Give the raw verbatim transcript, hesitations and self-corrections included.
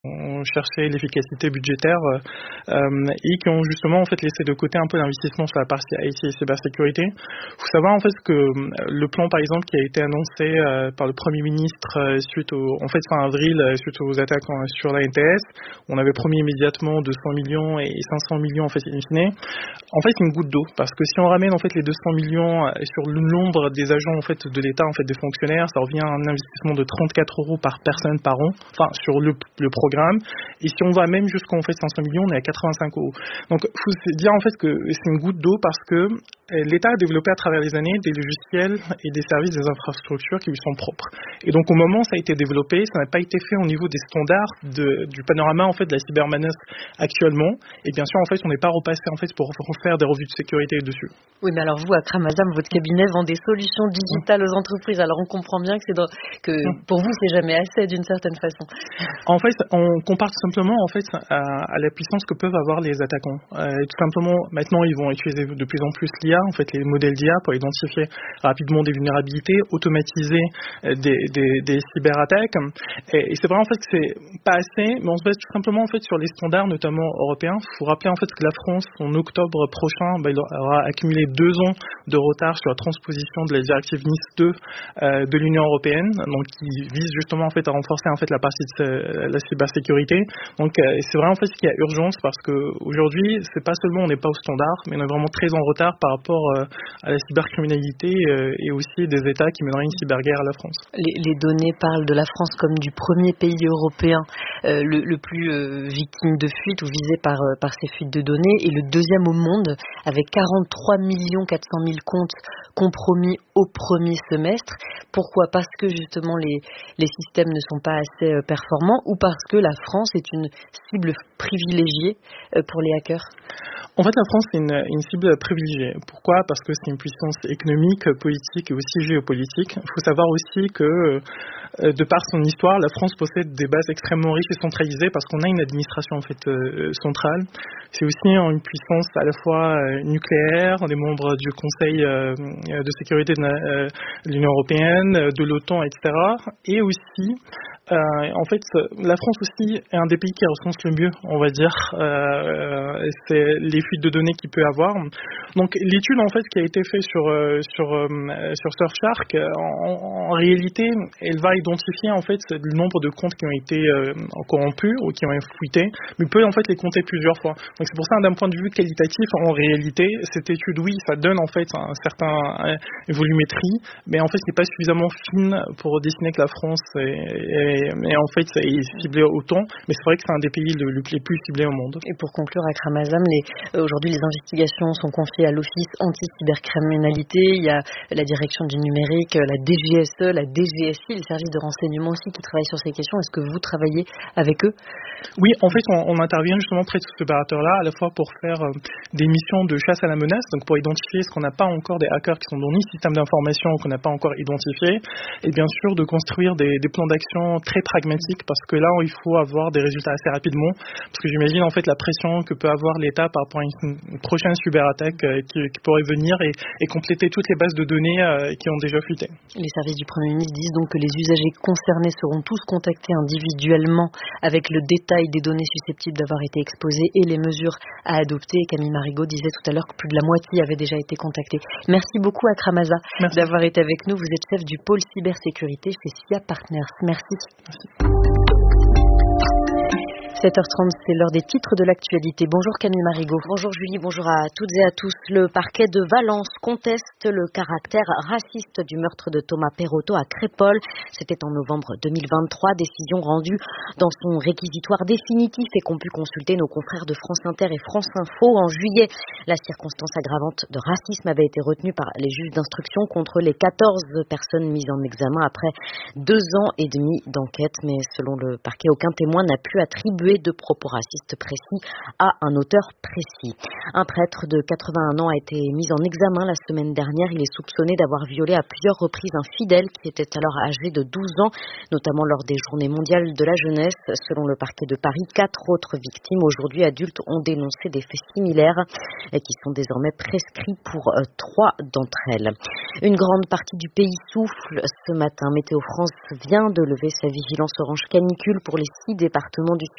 ont cherché l'efficacité budgétaire euh, euh, et qui ont justement en fait laissé de côté un peu l'investissement sur la partie I T et cybersécurité. Il faut savoir en fait que euh, le plan par exemple qui a été annoncé euh, par le Premier ministre euh, suite au en fait fin avril euh, suite aux attaques en, sur la N T S, on avait promis immédiatement deux cents millions et cinq cents millions en fait in fine. En fait c'est une goutte d'eau parce que si on ramène en fait les deux cents millions euh, sur le nombre des agents en fait de l'État en fait des fonctionnaires, ça revient à un investissement de trente-quatre euros par personne par an, enfin sur le, le programme. Et si on va même jusqu'en fait cinq cents millions, on est à quatre-vingt-cinq euros. Donc, il faut se dire en fait que c'est une goutte d'eau parce que l'État a développé à travers les années des logiciels et des services, des infrastructures qui lui sont propres. Et donc, au moment où ça a été développé, ça n'a pas été fait au niveau des standards de, du panorama en fait de la cybermenace actuellement. Et bien sûr, en fait, on n'est pas repassé en fait pour faire des revues de sécurité dessus. Oui, mais alors vous, Akram Azam, votre cabinet vend des solutions digitales aux entreprises. Alors, on comprend bien que c'est dans, que pour vous, c'est jamais assez d'une certaine façon. En fait, on compare tout simplement en fait à, à la puissance que peuvent avoir les attaquants. Euh, tout simplement, maintenant, ils vont utiliser de plus en plus l'I A, en fait, les modèles d'I A pour identifier rapidement des vulnérabilités, automatiser euh, des, des, des cyberattaques. Et, et c'est vrai en fait que c'est pas assez, mais on se base tout simplement en fait sur les standards, notamment européens. Il faut rappeler en fait que la France, en octobre prochain, bah, il aura accumulé deux ans de retard sur la transposition de la directive Nice deux euh, de l'Union européenne, donc qui vise justement en fait à renforcer en fait la partie de ce, la cybersécurité. Donc euh, c'est vrai en fait qu'il y a urgence parce que aujourd'hui c'est pas seulement on n'est pas au standard, mais on est vraiment très en retard par rapport euh, à la cybercriminalité euh, et aussi des États qui mèneraient une cyberguerre à la France. Les, les données parlent de la France comme du premier pays européen euh, le, le plus euh, victime de fuite ou visé par euh, par ces fuites de données et le deuxième au monde avec quarante-trois millions quatre cent mille comptes compromis au premier semestre. Pourquoi ? Parce que justement les les systèmes ne sont pas assez euh, performants ou parce que la France est une cible privilégiée euh, pour les hackers ? En fait, la France est une, une cible privilégiée. Pourquoi ? Parce que c'est une puissance économique, politique et aussi géopolitique. Il faut savoir aussi que, euh, de par son histoire, la France possède des bases extrêmement riches et centralisées parce qu'on a une administration en fait euh, centrale. C'est aussi une puissance à la fois euh, nucléaire, on est membre du Conseil euh, de sécurité de, euh, de l'Union européenne, de l'OTAN, et cetera. Et aussi, euh, en fait, la France aussi est un des pays qui recense le mieux, on va dire. Euh, c'est les fuites de données qu'il peut avoir. Donc l'étude en fait qui a été faite sur euh, sur euh, sur Surfshark, en, en réalité, elle va identifier en fait le nombre de comptes qui ont été euh, corrompus ou qui ont été fuités, mais peut en fait les compter plusieurs fois. Donc c'est pour ça d'un point de vue qualitatif, en réalité, cette étude, oui, ça donne en fait un certain euh, volumétrie, mais en fait c'est pas suffisamment fine pour dessiner que la France est, est, est en fait est ciblée autant. Mais c'est vrai que c'est un des pays le, le, les plus ciblés au monde. Et pour conclure, Akram Azam, les, euh, aujourd'hui les investigations sont confiées à l'Office anti-cybercriminalité, il y a la direction du numérique, la D G S E, la D G S I, les services de renseignement aussi qui travaillent sur ces questions. Est-ce que vous travaillez avec eux ? Oui, en fait, on, on intervient justement près de ces opérateurs-là, à la fois pour faire euh, des missions de chasse à la menace, donc pour identifier ce qu'on n'a pas encore des hackers qui sont dans nos systèmes d'information qu'on n'a pas encore identifié, et bien sûr de construire des, des plans d'action très pragmatiques, parce que là, il faut avoir des résultats assez rapidement, parce que j'imagine en fait la pression que peut avoir l'État par rapport à une, une prochaine cyberattaque euh, qui, qui pourrait venir et, et compléter toutes les bases de données euh, qui ont déjà fuité. Les services du Premier ministre disent donc que les usagers concernés seront tous contactés individuellement avec le détail des données susceptibles d'avoir été exposées et les mesures à adopter. Camille Marigot disait tout à l'heure que plus de la moitié avait déjà été contactée. Merci beaucoup Akram Azam d'avoir été avec nous. Vous êtes chef du pôle cybersécurité chez S I A Partners. Merci. Merci. sept heures trente, c'est l'heure des titres de l'actualité. Bonjour Camille Marigot. Bonjour Julie, bonjour à toutes et à tous. Le parquet de Valence conteste le caractère raciste du meurtre de Thomas Perotto à Crépol. C'était en novembre deux mille vingt-trois, décision rendue dans son réquisitoire définitif et qu'ont pu consulter nos confrères de France Inter et France Info. En juillet, la circonstance aggravante de racisme avait été retenue par les juges d'instruction contre les quatorze personnes mises en examen après deux ans et demi d'enquête. Mais selon le parquet, aucun témoin n'a pu attribuer de propos racistes précis à un auteur précis. Un prêtre de quatre-vingt-un ans a été mis en examen la semaine dernière. Il est soupçonné d'avoir violé à plusieurs reprises un fidèle qui était alors âgé de douze ans, notamment lors des Journées mondiales de la jeunesse. Selon le parquet de Paris, quatre autres victimes, aujourd'hui adultes, ont dénoncé des faits similaires et qui sont désormais prescrits pour euh, trois d'entre elles. Une grande partie du pays souffle ce matin. Météo France vient de lever sa vigilance orange canicule pour les six départements du